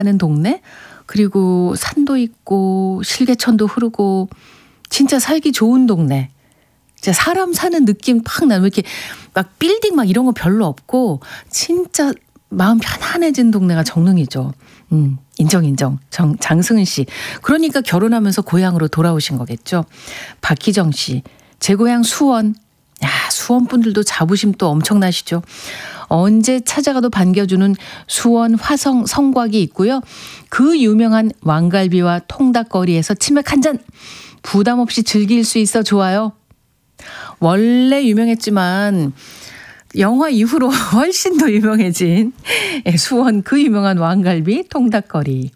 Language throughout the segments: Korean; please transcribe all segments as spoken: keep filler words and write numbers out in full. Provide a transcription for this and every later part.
는 동네, 그리고 산도 있고 실개천도 흐르고 진짜 살기 좋은 동네. 진짜 사람 사는 느낌 팍 나는, 왜 이렇게 막 빌딩 막 이런 거 별로 없고 진짜 마음 편안해진 동네가 정릉이죠. 음, 인정 인정. 정, 장승은 씨. 그러니까 결혼하면서 고향으로 돌아오신 거겠죠. 박희정 씨. 제 고향 수원. 야, 수원 분들도 자부심 또 엄청나시죠. 언제 찾아가도 반겨주는 수원 화성 성곽이 있고요. 그 유명한 왕갈비와 통닭거리에서 치맥 한 잔 부담 없이 즐길 수 있어 좋아요. 원래 유명했지만 영화 이후로 훨씬 더 유명해진 수원 그 유명한 왕갈비 통닭거리.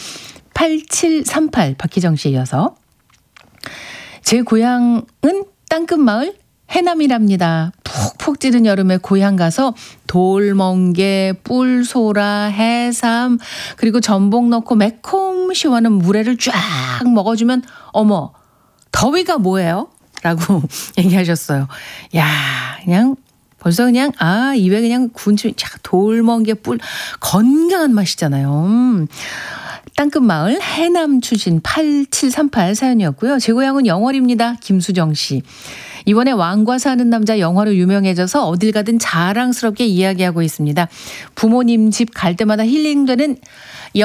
팔칠삼팔 박희정 씨에 이어서 제 고향은 땅끝마을 해남이랍니다. 푹푹 찌른 여름에 고향 가서 돌멍게, 뿔소라, 해삼, 그리고 전복 넣고 매콤 시원한 물회를 쫙 먹어주면 어머 더위가 뭐예요? 라고 얘기하셨어요. 야, 그냥 벌써 그냥 아 입에 그냥 군침이 쫙, 돌멍게, 뿔 건강한 맛이잖아요. 음. 땅끝마을 해남 출신 팔칠삼팔 사연이었고요. 제 고향은 영월입니다. 김수정 씨. 이번에 왕과 사는 남자 영화로 유명해져서 어딜 가든 자랑스럽게 이야기하고 있습니다. 부모님 집 갈 때마다 힐링되는